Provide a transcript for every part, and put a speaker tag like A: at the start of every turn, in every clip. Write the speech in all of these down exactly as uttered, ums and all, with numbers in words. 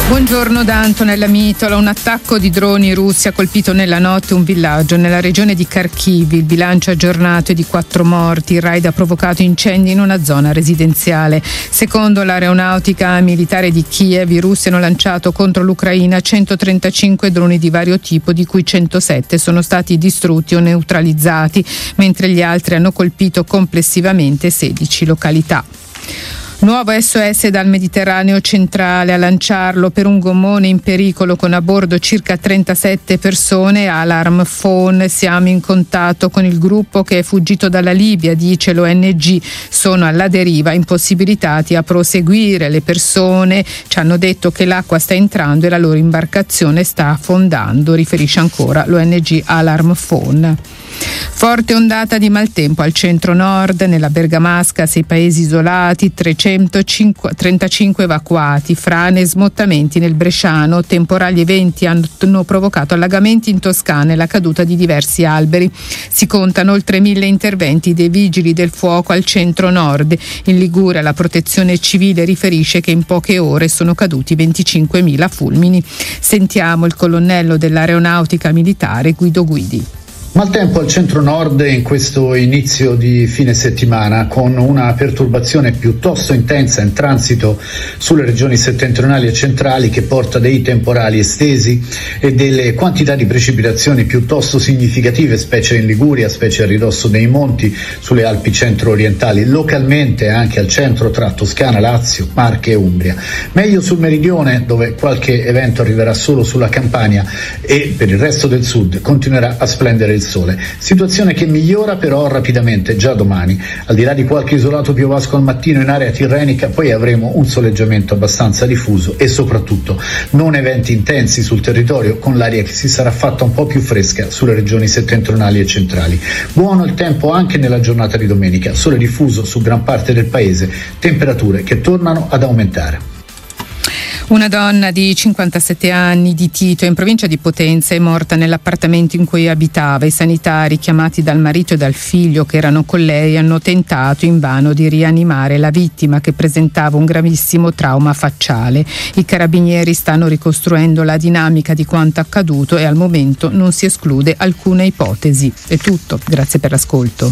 A: Buongiorno da Antonella Mitola. Un attacco di droni russi ha colpito nella notte un villaggio nella regione di Kharkiv. Il bilancio aggiornato è di quattro morti. Il raid ha provocato incendi in una zona residenziale. Secondo l'aeronautica militare di Kiev, i russi hanno lanciato contro l'Ucraina centotrentacinque droni di vario tipo, di cui centosette sono stati distrutti o neutralizzati, mentre gli altri hanno colpito complessivamente sedici località. Nuovo S O S dal Mediterraneo centrale. A lanciarlo per un gommone in pericolo con a bordo circa trentasette persone. Alarm Phone. Siamo in contatto con il gruppo che è fuggito dalla Libia, dice l'O N G. Sono alla deriva, impossibilitati a proseguire. Le persone ci hanno detto che l'acqua sta entrando e la loro imbarcazione sta affondando, riferisce ancora l'O N G Alarm Phone. Forte ondata di maltempo al centro-nord, nella Bergamasca, sei paesi isolati, trecentotrentacinque evacuati, frane e smottamenti nel Bresciano, temporali e venti hanno provocato allagamenti in Toscana e la caduta di diversi alberi. Si contano oltre mille interventi dei vigili del fuoco al centro-nord. In Liguria la protezione civile riferisce che in poche ore sono caduti venticinquemila fulmini. Sentiamo il colonnello dell'aeronautica militare Guido Guidi.
B: Maltempo al centro-nord in questo inizio di fine settimana, con una perturbazione piuttosto intensa in transito sulle regioni settentrionali e centrali, che porta dei temporali estesi e delle quantità di precipitazioni piuttosto significative, specie in Liguria, specie a ridosso dei monti, sulle Alpi centro-orientali, localmente anche al centro tra Toscana, Lazio, Marche e Umbria. Meglio sul meridione, dove qualche evento arriverà solo sulla Campania, e per il resto del sud continuerà a splendere il sole. Situazione che migliora però rapidamente già domani. Al di là di qualche isolato piovasco al mattino in area tirrenica, poi avremo un soleggiamento abbastanza diffuso e soprattutto non eventi intensi sul territorio, con l'aria che si sarà fatta un po' più fresca sulle regioni settentrionali e centrali. Buono il tempo anche nella giornata di domenica, sole diffuso su gran parte del paese, temperature che tornano ad aumentare.
A: Una donna di cinquantasette anni di Tito, in provincia di Potenza, è morta nell'appartamento in cui abitava. I sanitari, chiamati dal marito e dal figlio che erano con lei, hanno tentato invano di rianimare la vittima, che presentava un gravissimo trauma facciale. I carabinieri stanno ricostruendo la dinamica di quanto accaduto e al momento non si esclude alcuna ipotesi. È tutto, grazie per l'ascolto.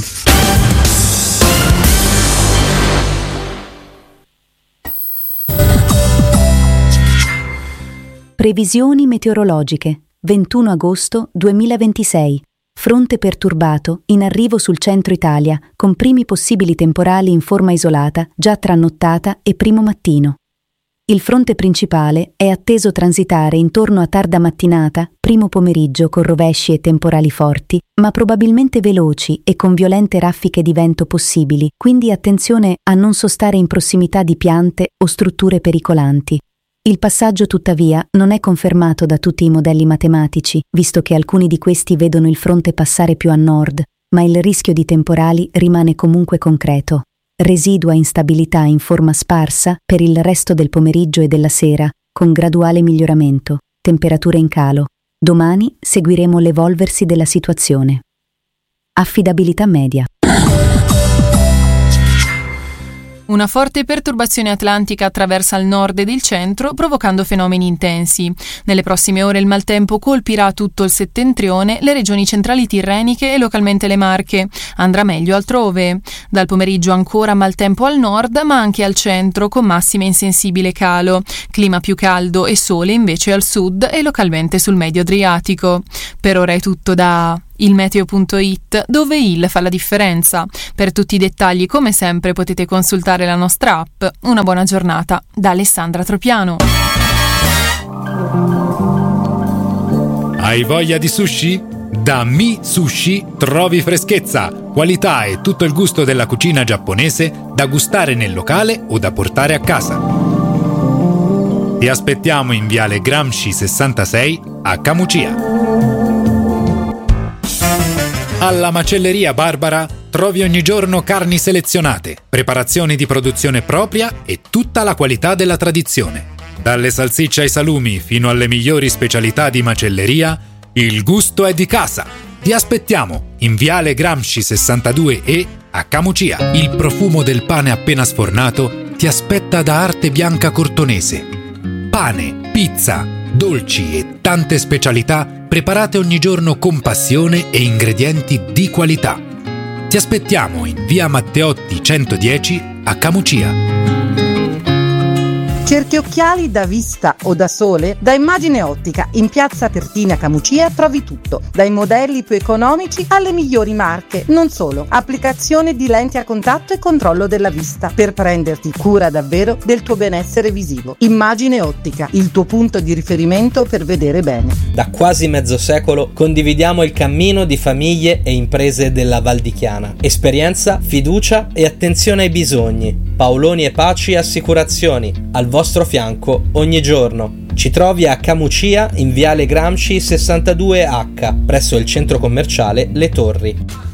C: Previsioni meteorologiche. ventuno agosto duemilaventisei. Fronte perturbato in arrivo sul centro Italia, con primi possibili temporali in forma isolata già tra nottata e primo mattino. Il fronte principale è atteso transitare intorno a tarda mattinata, primo pomeriggio con rovesci e temporali forti, ma probabilmente veloci e con violente raffiche di vento possibili, quindi attenzione a non sostare in prossimità di piante o strutture pericolanti. Il passaggio, tuttavia, non è confermato da tutti i modelli matematici, visto che alcuni di questi vedono il fronte passare più a nord, ma il rischio di temporali rimane comunque concreto. Residua instabilità in forma sparsa per il resto del pomeriggio e della sera, con graduale miglioramento, temperature in calo. Domani seguiremo l'evolversi della situazione. Affidabilità media.
D: Una forte perturbazione atlantica attraversa il nord ed il centro, provocando fenomeni intensi. Nelle prossime ore il maltempo colpirà tutto il settentrione, le regioni centrali tirreniche e localmente le Marche. Andrà meglio altrove. Dal pomeriggio ancora maltempo al nord, ma anche al centro, con massime in sensibile calo. Clima più caldo e sole invece al sud e localmente sul medio Adriatico. Per ora è tutto da il meteo punto it, dove il fa la differenza. Per tutti i dettagli, come sempre, potete consultare la nostra app. Una buona giornata da Alessandra Tropiano.
E: Hai voglia di sushi? Da Mi Sushi trovi freschezza, qualità e tutto il gusto della cucina giapponese da gustare nel locale o da portare a casa. Ti aspettiamo in Viale Gramsci sessantasei a Camucia. Alla Macelleria Barbara trovi ogni giorno carni selezionate, preparazioni di produzione propria e tutta la qualità della tradizione. Dalle salsicce ai salumi fino alle migliori specialità di macelleria, il gusto è di casa. Ti aspettiamo in Viale Gramsci sessantadue E a Camucia. Il profumo del pane appena sfornato ti aspetta da Arte Bianca Cortonese. Pane, Pizza, dolci e tante specialità preparate ogni giorno con passione e ingredienti di qualità. Ti aspettiamo in via Matteotti centodieci a Camucia.
F: Cerchi occhiali da vista o da sole? Da Immagine Ottica, in piazza Pertini a Camucia trovi tutto, dai modelli più economici alle migliori marche. Non solo, applicazione di lenti a contatto e controllo della vista per prenderti cura davvero del tuo benessere visivo. Immagine Ottica, il tuo punto di riferimento per vedere bene.
G: Da quasi mezzo secolo condividiamo il cammino di famiglie e imprese della Val di Chiana. Esperienza, fiducia e attenzione ai bisogni. Paoloni e Paci Assicurazioni, al vostro fianco ogni giorno. Ci trovi a Camucia in viale Gramsci sessantadue acca, presso il centro commerciale Le Torri.